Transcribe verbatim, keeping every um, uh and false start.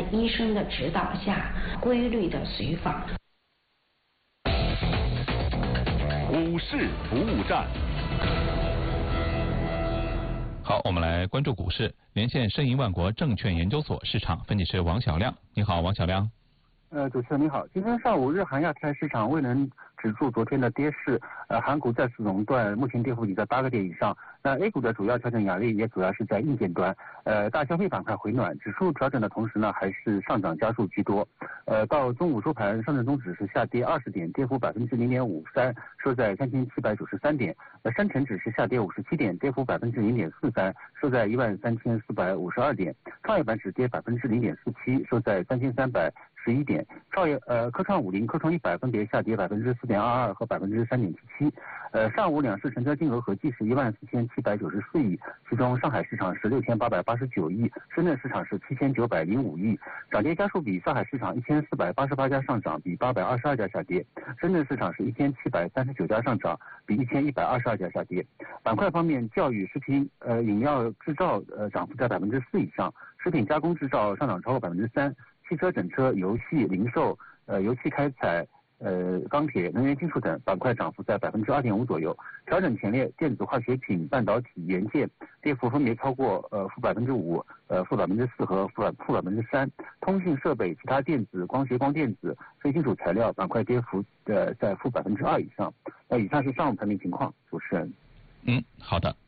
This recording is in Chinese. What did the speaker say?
医生的指导下，规律的随访。 股市服务站。 好，我们来关注股市，连线申银万国证券研究所市场分析师王小亮。你好，王小亮。 呃，主持人你好，今天上午日韩亚太市场未能止住昨天的跌势，呃，韩股再次熔断，目前跌幅已在八个点以上。那 A 股的主要调整压力也主要是在硬件端，呃，大消费板块回暖，指数调整的同时呢，还是上涨家数居多。呃，到中午收盘，上证综指是下跌二十点，跌幅百分之零点五三，收在三千七百九十三点。呃，深成指是下跌五十七点，跌幅百分之零点四三，收在一万三千四百五十二点。创业板指跌百分之零点四七，收在三千三百十一点。创业呃科创五零、科创一百分别下跌百分之四点二二和百分之三点七七。呃，上午两市成交金额合计是一万四千七百九十四亿，其中上海市场是六千八百八十九亿，深圳市场是七千九百零五亿。涨跌家数比：上海市场一千四百八十八家上涨，比八百二十二家下跌；深圳市场是一千七百三十九家上涨，比一千一百二十二家下跌。板块方面，教育、食品、呃饮料制造呃涨幅在百分之四以上，食品加工制造上涨超过百分之三，汽车整车、游戏、零售、呃油气开采。呃，钢铁、能源、金属等板块涨幅在百分之二点五左右。调整前列，电子化学品、半导体、元件跌幅分别超过呃负百分之五、呃负百分之四和负负百分之三。通信设备、其他电子、光学光电子、非金属材料板块跌幅呃在负百分之二以上。那以上是上午盘面情况，主持人。 嗯，好的。